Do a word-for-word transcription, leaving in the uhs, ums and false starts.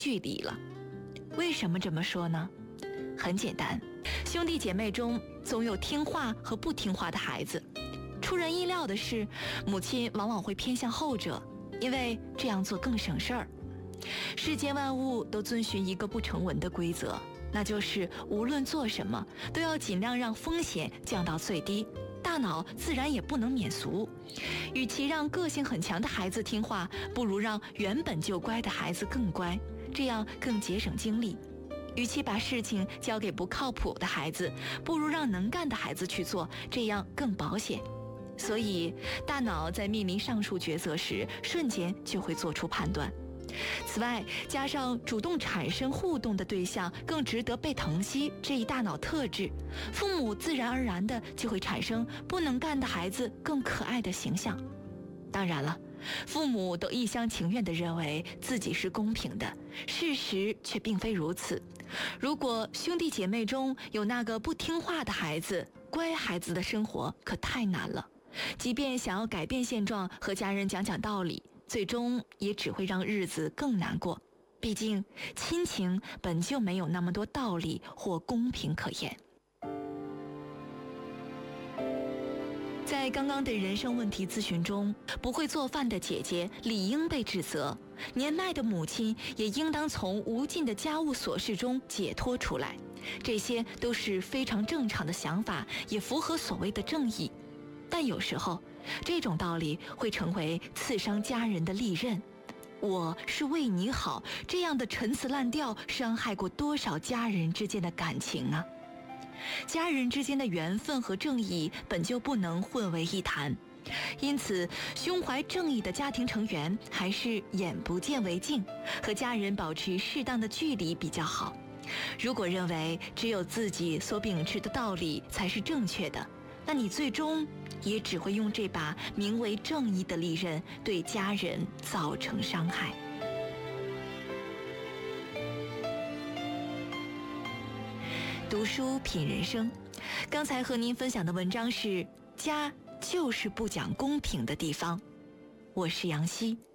距离了。为什么这么说呢？很简单，兄弟姐妹中总有听话和不听话的孩子。出人意料的是，母亲往往会偏向后者，因为这样做更省事儿。世间万物都遵循一个不成文的规则，那就是无论做什么都要尽量让风险降到最低，大脑自然也不能免俗。与其让个性很强的孩子听话，不如让原本就乖的孩子更乖，这样更节省精力。与其把事情交给不靠谱的孩子，不如让能干的孩子去做，这样更保险。所以大脑在面临上述抉择时，瞬间就会做出判断。此外，加上主动产生互动的对象更值得被疼惜这一大脑特质，父母自然而然的就会产生不能干的孩子更可爱的形象。当然了，父母都一厢情愿地认为自己是公平的，事实却并非如此。如果兄弟姐妹中有那个不听话的孩子，乖孩子的生活可太难了。即便想要改变现状，和家人讲讲道理，最终也只会让日子更难过。毕竟亲情本就没有那么多道理或公平可言。在刚刚的人生问题咨询中，不会做饭的姐姐理应被指责，年迈的母亲也应当从无尽的家务琐事中解脱出来。这些都是非常正常的想法，也符合所谓的正义。但有时候，这种道理会成为刺伤家人的利刃。我是为你好，这样的陈词滥调伤害过多少家人之间的感情啊！家人之间的缘分和正义本就不能混为一谈，因此胸怀正义的家庭成员还是眼不见为净，和家人保持适当的距离比较好。如果认为只有自己所秉持的道理才是正确的，那你最终也只会用这把名为正义的利刃对家人造成伤害。读书品人生，刚才和您分享的文章是《家就是不讲公平的地方》，我是杨希。